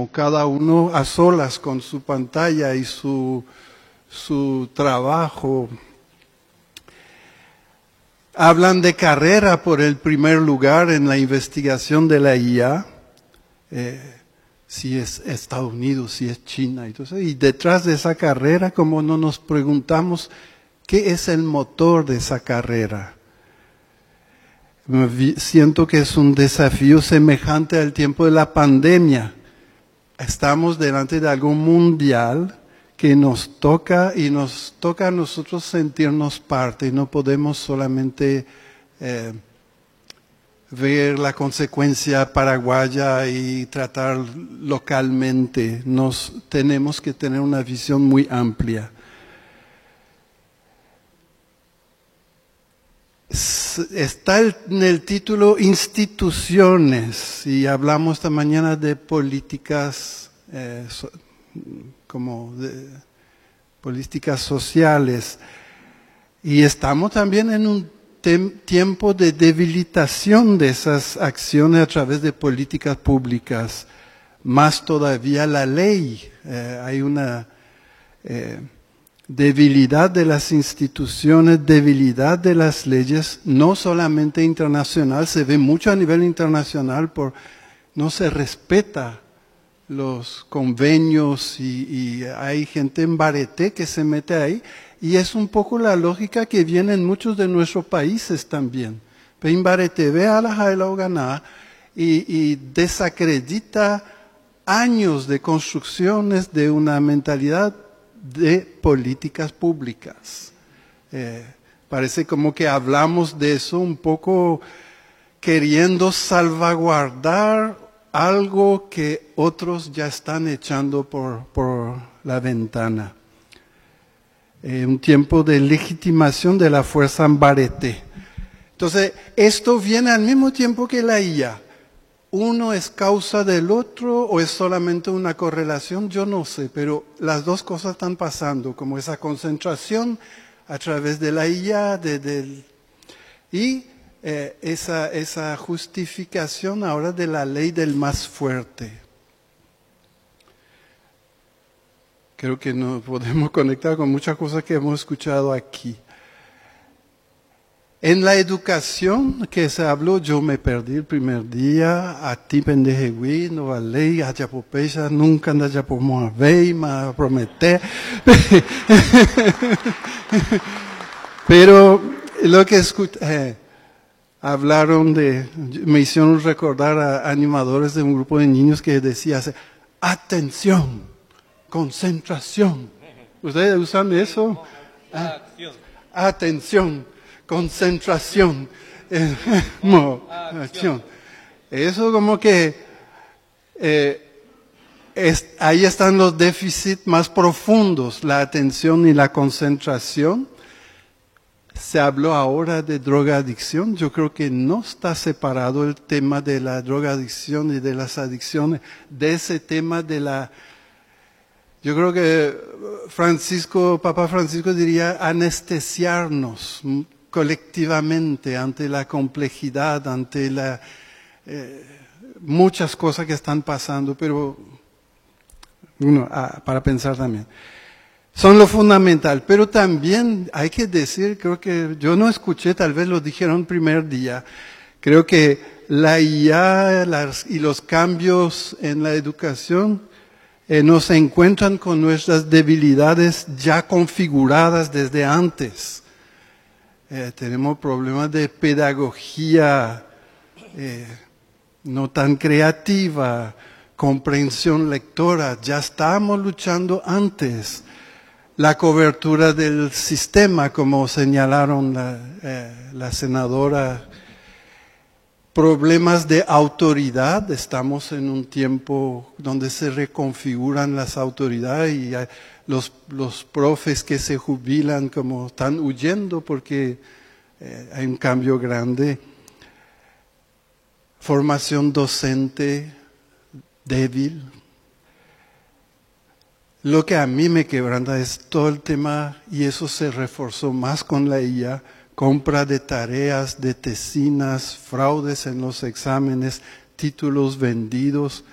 como cada uno a solas con su pantalla y su trabajo. Hablan de carrera por el primer lugar en la investigación de la IA, si es Estados Unidos, si es China. Y detrás de esa carrera, como no nos preguntamos, ¿qué es el motor de esa carrera? Siento que es un desafío semejante al tiempo de la pandemia. Estamos delante de algo mundial que nos toca a nosotros sentirnos parte. No podemos solamente ver la consecuencia paraguaya y tratar localmente. Tenemos que tener una visión muy amplia. Está en el título instituciones y hablamos esta mañana de políticas como de políticas sociales y estamos también en un tiempo de debilitación de esas acciones a través de políticas públicas, más todavía la ley. Hay una debilidad de las instituciones, debilidad de las leyes, no solamente internacional, se ve mucho a nivel internacional, no se respeta los convenios y hay gente en barete que se mete ahí y es un poco la lógica que viene en muchos de nuestros países también. En barete ve a la jaila o ganá y desacredita años de construcciones de una mentalidad de políticas públicas. Parece como que hablamos de eso un poco queriendo salvaguardar algo que otros ya están echando por la ventana. Un tiempo de legitimación de la fuerza en barete. Entonces, esto viene al mismo tiempo que la IA. ¿Uno es causa del otro o es solamente una correlación? Yo no sé, pero las dos cosas están pasando, como esa concentración a través de la IA y esa justificación ahora de la ley del más fuerte. Creo que nos podemos conectar con muchas cosas que hemos escuchado aquí. En la educación que se habló, yo me perdí el primer día, a ti pendejewi, no valei, a Yapopecha, nunca anda Yapomo a ver, me prometer. Pero lo que escuché, hablaron me hicieron recordar a animadores de un grupo de niños que decía, atención, concentración. ¿Ustedes usan eso? Atención. Concentración, acción. Eso como que ahí están los déficits más profundos, la atención y la concentración. Se habló ahora de drogadicción. Yo creo que no está separado el tema de la drogadicción y de las adicciones de ese tema de la... Yo creo que Papa Francisco diría anestesiarnos colectivamente ante la complejidad, ante muchas cosas que están pasando, pero para pensar también. Son lo fundamental, pero también hay que decir, creo que yo no escuché, tal vez lo dijeron el primer día, creo que la IA y los cambios en la educación nos encuentran con nuestras debilidades ya configuradas desde antes. Tenemos problemas de pedagogía no tan creativa, comprensión lectora, ya estábamos luchando antes. La cobertura del sistema, como señalaron la senadora, problemas de autoridad, estamos en un tiempo donde se reconfiguran las autoridades y los profes que se jubilan como están huyendo porque hay un cambio grande. Formación docente débil. Lo que a mí me quebranta es todo el tema, y eso se reforzó más con la IA, compra de tareas, de tesinas, fraudes en los exámenes, títulos vendidos.